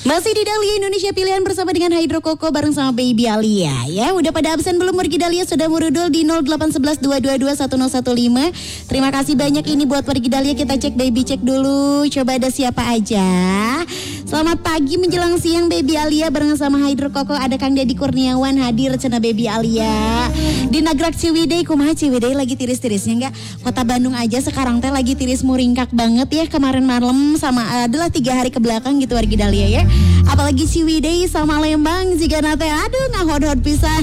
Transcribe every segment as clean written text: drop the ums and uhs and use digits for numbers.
Masih di Dahlia Indonesia Pilihan bersama dengan Hydro Coco bareng sama Baby Alia ya. Udah pada absen belum Wargi Dahlia? Sudah merudul di 0811 222 1015. Terima kasih banyak ini buat Wargi Dahlia. Kita cek Baby, cek dulu. Coba ada siapa aja. Selamat pagi menjelang siang Baby Alia bareng sama Hydro Coco. Ada Kang Deddy Kurniawan hadir cina Baby Alia. Di Nagrak Ciwidey, kumaha Ciwidey lagi tiris-tirisnya enggak? Kota Bandung aja sekarang teh lagi tiris muringkak banget ya. Kemarin malam sama adalah 3 hari ke belakang gitu Wargi Dahlia ya. Apalagi Ciwidey sama Lembang jika nate aduh ngahod-hod pisan.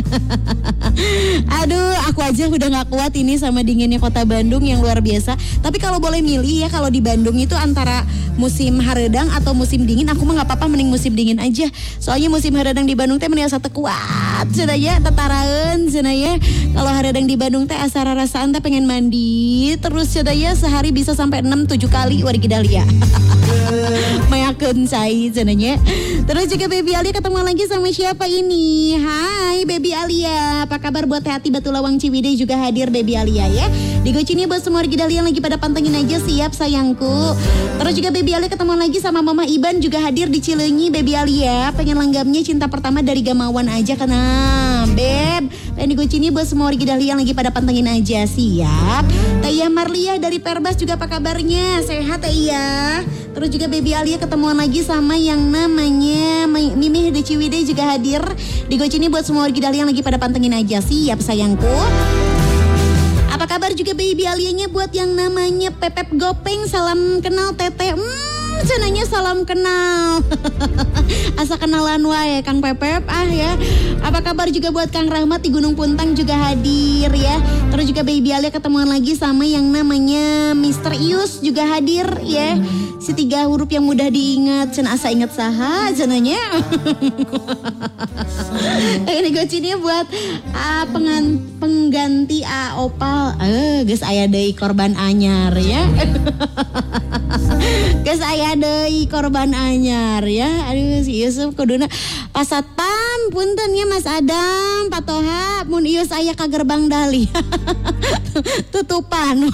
Aduh aku aja udah gak kuat ini sama dinginnya kota Bandung yang luar biasa. Tapi kalau boleh milih ya, kalau di Bandung itu antara musim haredang atau musim dingin, aku mah gak apa-apa mending musim dingin aja. Soalnya musim haredang di Bandung teh mending asa teu kuat cenah ya, tetaraeun cenah ya. Kalau haredang di Bandung teh asa rasaan teh pengen mandi terus cenah ya, sehari bisa sampai 6-7 kali Wargi Dahlia. Mayakeun cai cenanya. Terus juga Baby Alia ketemu lagi sama siapa ini? Hai Baby Alia, apa kabar buat Hati Batu Lawang Ciwidey juga hadir Baby Alia ya. Di Gocini buat semua Wargi Dahlia lagi pada pantengin aja, siap sayangku. Terus juga Baby Alia ketemu lagi sama Mama Iban juga hadir di Cileunyi Baby Alia. Pengen langgamnya cinta pertama dari Gamawan aja kena Beb. Dan di Gocini buat semua Wargi Dahlia lagi pada pantengin aja, siap. Taya Marliah dari Perbas juga apa kabarnya? Sehat ya. Terus juga Baby Alia ketemuan lagi sama yang namanya Mimih di Ciwidey juga hadir. Di Gocini buat semua Wargi Dahlia yang lagi pada pantengin aja, siap sayangku. Apa kabar juga Baby Alianya buat yang namanya Pepep Gopeng, salam kenal Tete. Cenanya salam kenal. Asa kenalan wae Kang Pepep ya. Apa kabar juga buat Kang Rahmat di Gunung Puntang juga hadir ya. Terus juga Baby Alia ketemuan lagi sama yang namanya Mr. Ius juga hadir ya. Si 3 huruf yang mudah diingat, cenah asa ingat saha cenanya. Ini Gocini buat pengganti Opal. Geus aya deui korban anyar ya. Geus aya deui korban anyar ya. Aduh si Yusuf kuduna pasatpam punten ya Mas Adam, Pak Toha, mun ieu aya ka gerbang Dahlia. Tutupan.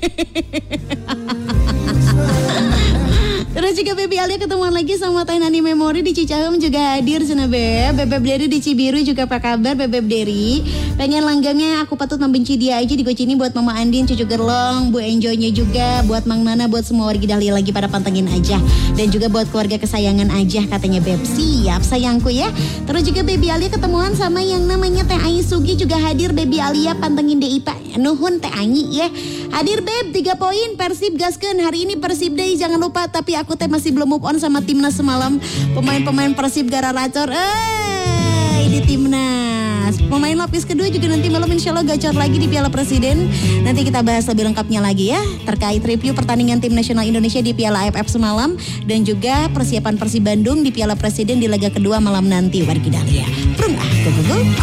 Terus juga Baby Alia ketemuan lagi sama Teh Nani Memori di Cicahem juga hadir cenah Beb. Bebeb Deri di Cibiru juga apa kabar Bebeb Deri? Pengen langgamnya aku patut membenci dia aja di Gocini buat Mama Andin, Cucu Gerlong, Bu Enjoynya juga, buat Mang Nana, buat semua Wargi Dahlia lagi pada pantengin aja. Dan juga buat keluarga kesayangan aja katanya Beb. Siap sayangku ya. Terus juga Baby Alia ketemuan sama yang namanya Teh Ai Sugi juga hadir Baby Alia pantengin DI Pak. Nuhun Teh Ai ya. Hadir Beb 3 poin Persib gaskeun. Hari ini Persib Day jangan lupa, tapi aku teh masih belum move on sama timnas semalam. Pemain-pemain Persib gara racor. Di timnas. Pemain lapis kedua juga nanti malam insya Allah gacor lagi di Piala Presiden. Nanti kita bahas lebih lengkapnya lagi ya. Terkait review pertandingan tim nasional Indonesia di Piala AFF semalam. Dan juga persiapan Persib Bandung di Piala Presiden di laga kedua malam nanti Wargi Dahlia. Prung